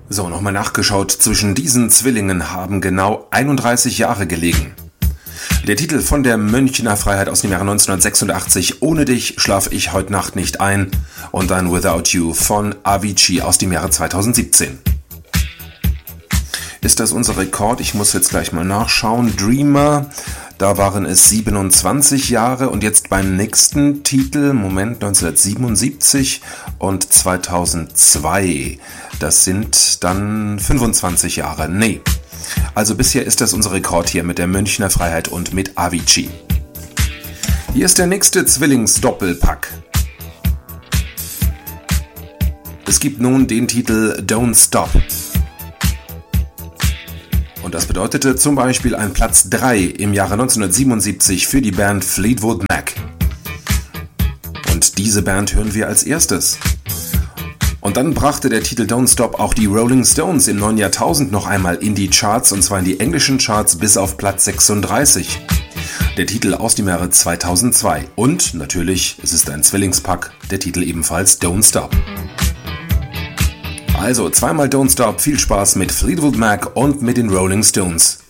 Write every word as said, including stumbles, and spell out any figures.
So, nochmal nachgeschaut. Zwischen diesen Zwillingen haben genau einunddreißig Jahre gelegen. Der Titel von der Münchner Freiheit aus dem Jahre neunzehnhundertsechsundachtzig, Ohne dich schlaf ich heute Nacht nicht ein, und dann Without You von Avicii aus dem Jahre zweitausendsiebzehn. Ist das unser Rekord? Ich muss jetzt gleich mal nachschauen. Dreamer, da waren es siebenundzwanzig Jahre, und jetzt beim nächsten Titel, Moment, neunzehnhundertsiebenundsiebzig und zweitausendzwei. Das sind dann fünfundzwanzig Jahre. Nee. Also bisher ist das unser Rekord hier mit der Münchner Freiheit und mit Avicii. Hier ist der nächste Zwillingsdoppelpack. Es gibt nun den Titel Don't Stop. Und das bedeutete zum Beispiel ein Platz drei im Jahre neunzehnhundertsiebenundsiebzig für die Band Fleetwood Mac. Und diese Band hören wir als erstes. Und dann brachte der Titel Don't Stop auch die Rolling Stones im neuen Jahrtausend noch einmal in die Charts, und zwar in die englischen Charts bis auf Platz sechsunddreißig. Der Titel aus dem Jahre zweitausendzwei. Und natürlich, es ist ein Zwillingspack, der Titel ebenfalls Don't Stop. Also zweimal Don't Stop, viel Spaß mit Fleetwood Mac und mit den Rolling Stones.